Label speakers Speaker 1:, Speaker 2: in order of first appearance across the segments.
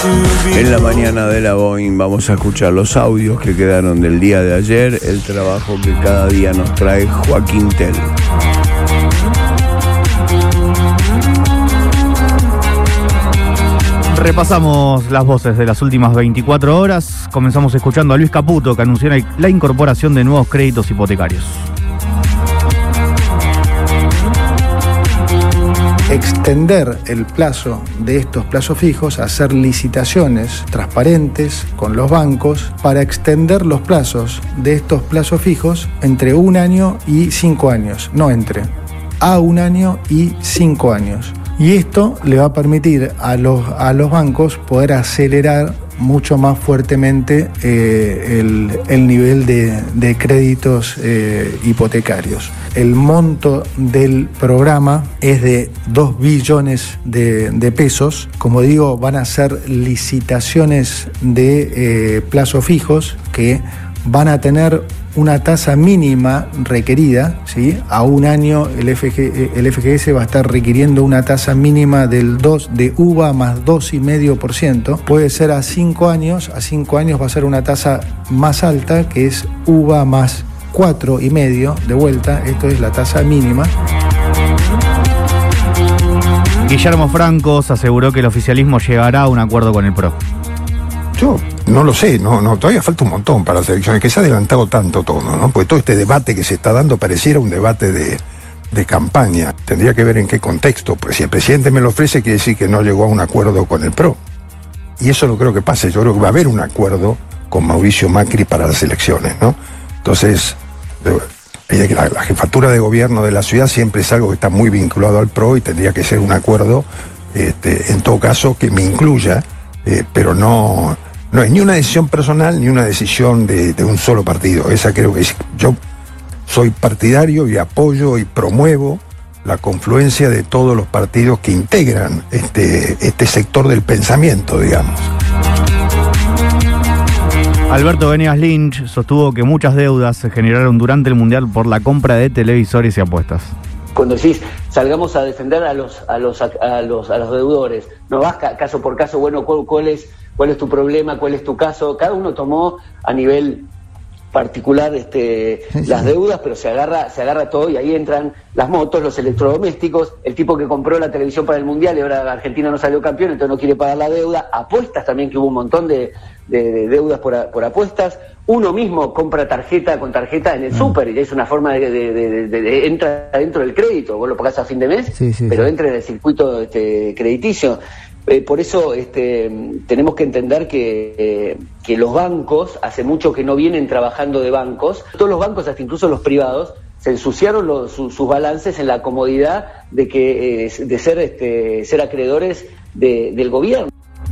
Speaker 1: En la mañana de la Boeing vamos a escuchar los audios que quedaron del día de ayer, el trabajo que cada día nos trae Joaquín Tell.
Speaker 2: Repasamos las voces de las últimas 24 horas. Comenzamos escuchando a Luis Caputo, que anunció la incorporación de nuevos créditos hipotecarios.
Speaker 3: Extender el plazo de estos plazos fijos, hacer licitaciones transparentes con los bancos para extender los plazos de estos plazos fijos entre 1 año y 5 años, no entre, a 1 año y 5 años. Y esto le va a permitir a los bancos poder acelerar mucho más fuertemente el nivel de créditos hipotecarios. El monto del programa es de 2 billones de pesos. Como digo, van a ser licitaciones de plazos fijos que van a tener una tasa mínima requerida, ¿sí? A 1 año el FGS va a estar requiriendo una tasa mínima de UVA más 2,5%. Puede ser a 5 años va a ser una tasa más alta, que es UVA más 4,5% de vuelta. Esto es la tasa mínima.
Speaker 2: Guillermo Francos aseguró que el oficialismo llegará a un acuerdo con el PRO.
Speaker 4: Yo no lo sé, no, todavía falta un montón para las elecciones, que se ha adelantado tanto todo, ¿no? Porque todo este debate que se está dando pareciera un debate de campaña. Tendría que ver en qué contexto, pues si el presidente me lo ofrece, quiere decir que no llegó a un acuerdo con el PRO. Y eso no creo que pase, yo creo que va a haber un acuerdo con Mauricio Macri para las elecciones, ¿no? Entonces, la jefatura de gobierno de la ciudad siempre es algo que está muy vinculado al PRO y tendría que ser un acuerdo, en todo caso, que me incluya, pero no es ni una decisión personal ni una decisión de un solo partido. Esa creo que yo soy partidario y apoyo y promuevo la confluencia de todos los partidos que integran este sector del pensamiento, digamos.
Speaker 2: Alberto Venegas Lynch sostuvo que muchas deudas se generaron durante el Mundial por la compra de televisores y apuestas.
Speaker 5: Cuando decís, salgamos a defender a los deudores, no vas caso por caso, bueno, ¿cuál es tu problema? ¿Cuál es tu caso? Cada uno tomó a nivel particular las deudas, pero se agarra todo y ahí entran las motos, los electrodomésticos, el tipo que compró la televisión para el Mundial y ahora Argentina no salió campeón, entonces no quiere pagar la deuda, apuestas también, que hubo un montón de deudas por apuestas, uno mismo compra tarjeta con tarjeta en el súper y es una forma de entra dentro del crédito, vos lo pagás a fin de mes, pero entra en el circuito crediticio. Por eso tenemos que entender que los bancos, hace mucho que no vienen trabajando de bancos, todos los bancos, hasta incluso los privados, se ensuciaron sus balances en la comodidad de ser acreedores del gobierno.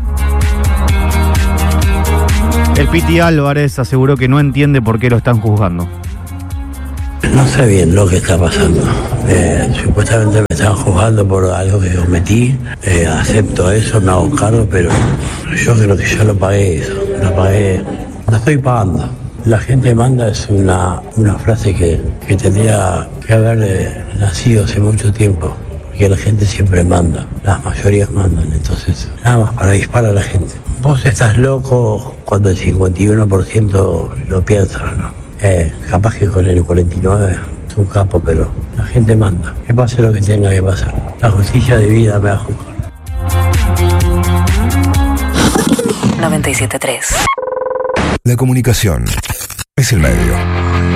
Speaker 2: El Piti Álvarez aseguró que no entiende por qué lo están juzgando.
Speaker 6: No sé bien lo que está pasando. Supuestamente me están juzgando por algo que cometí. Acepto eso, me hago cargo, pero yo creo que yo lo pagué eso. Lo estoy pagando. La gente manda es una frase que tendría que haber nacido hace mucho tiempo. Porque la gente siempre manda, las mayorías mandan, entonces nada más para disparar a la gente. Vos estás loco cuando el 51% lo piensa, ¿no? Capaz que con el 49% es un capo, pero la gente manda. Que pase lo que tenga que pasar. La justicia de vida me va a juzgar.
Speaker 7: 97.3.
Speaker 8: La comunicación es el medio.